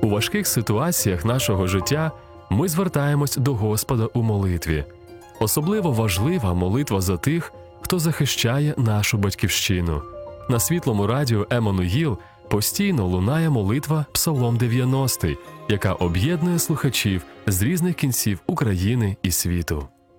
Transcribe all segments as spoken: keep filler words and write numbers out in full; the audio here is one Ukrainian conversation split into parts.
У важких ситуаціях нашого життя ми звертаємось до Господа у молитві. Особливо важлива молитва за тих, хто захищає нашу батьківщину. На Світлому радіо Еммануїл постійно лунає молитва Псалом дев'яностий, яка об'єднує слухачів з різних кінців України і світу.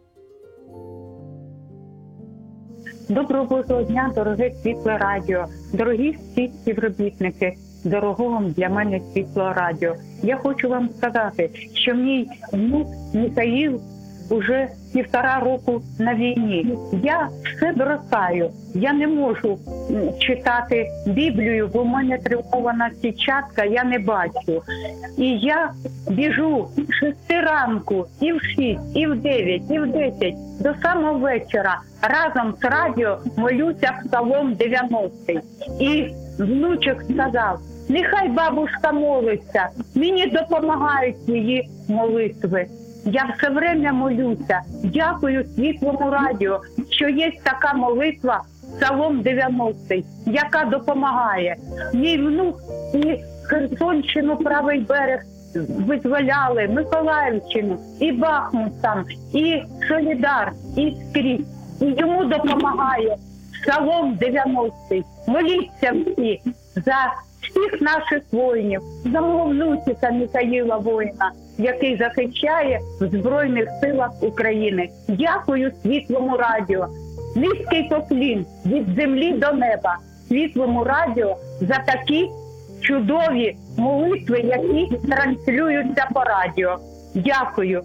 Доброго дня, дороге Світле Радіо, дорогі всі співробітники, дорогого для мене Світло Радіо. Я хочу вам сказати, що мій внук Михаїл уже півтора року на війні. Я все зростаю, я не можу читати Біблію, бо в мене травмована сітчатка, я не бачу. І я біжу в шести ранку, і в шість, і в дев'ять, і в десять, до самого вечора. Разом з радіо молюся Псалом дев'яностий. І внучок сказав: нехай бабушка молиться, мені допомагають її молитви. Я все время молюся. Дякую Світлому Радіо, що є така молитва Псалом дев'яностий, яка допомагає. Мій внук і Херсонщину, правий берег визволяли, Миколаївщину, і Бахмут там, і Солідар, і скрізь. І йому допомагає Псалом дев'яностий. Моліться всі за всіх наших воїнів, за мого внучика Михаїла воїна, який захищає в Збройних силах України. Дякую Світлому Радіо. Низький поклін від землі до неба Світлому Радіо за такі чудові молитви, які транслюються по радіо. Дякую.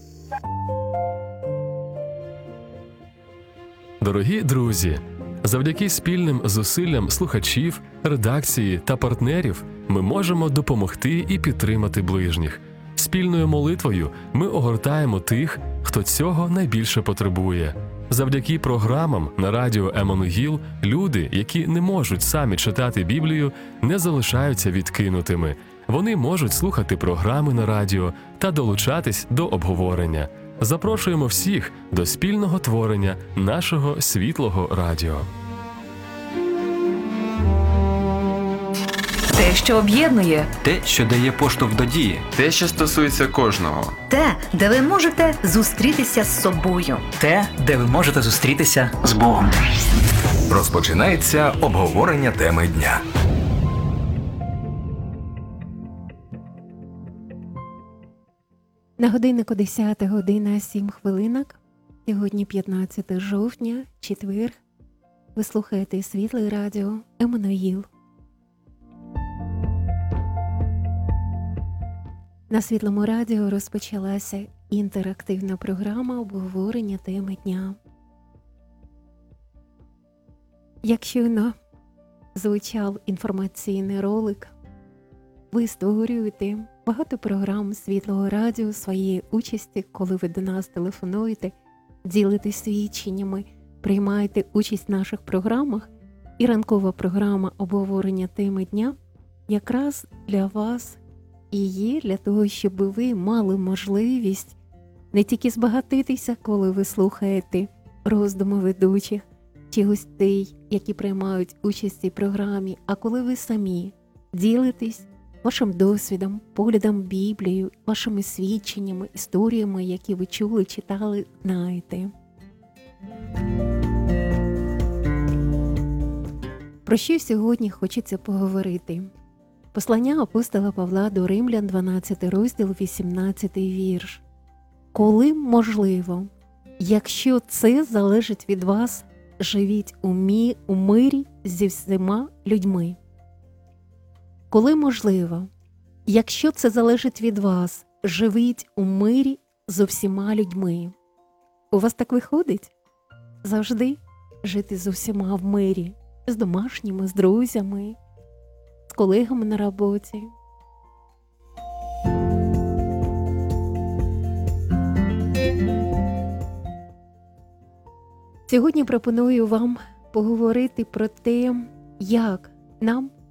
Дорогі друзі, завдяки спільним зусиллям слухачів, редакції та партнерів ми можемо допомогти і підтримати ближніх. Спільною молитвою ми огортаємо тих, хто цього найбільше потребує. Завдяки програмам на радіо Еммануїл люди, які не можуть самі читати Біблію, не залишаються відкинутими. Вони можуть слухати програми на радіо та долучатись до обговорення. Запрошуємо всіх до спільного творення нашого Світлого Радіо. Те, що об'єднує. Те, що дає поштовх до дії. Те, що стосується кожного. Те, де ви можете зустрітися з собою. Те, де ви можете зустрітися з Богом. Розпочинається обговорення теми дня. На годиннику десята година сім хвилинок. Сьогодні п'ятнадцяте жовтня, четвер. Ви слухаєте Світле Радіо Еммануїл. На Світлому Радіо розпочалася інтерактивна програма обговорення теми дня. Як щойно звучав інформаційний ролик, ви створюєте багато програм Світлого Радіо своєї участі, коли ви до нас телефонуєте, ділитесь свідченнями, приймаєте участь в наших програмах, і ранкова програма обговорення теми дня якраз для вас і є, для того, щоб ви мали можливість не тільки збагатитися, коли ви слухаєте роздуми ведучих чи гостей, які приймають участь в цій програмі, а коли ви самі ділитесь вашим досвідом, поглядом Біблією, вашими свідченнями, історіями, які ви чули, читали, знаєте. Про що сьогодні хочеться поговорити? Послання апостола Павла до Римлян, дванадцятий розділ, вісімнадцятий вірш. Коли можливо, якщо це залежить від вас, живіть у, мі, у мирі зі всіма людьми. Коли можливо, якщо це залежить від вас, живіть у мирі з усіма людьми. У вас так виходить? Завжди жити з усіма в мирі, з домашніми, з друзями, з колегами на роботі. Сьогодні пропоную вам поговорити про те, як нам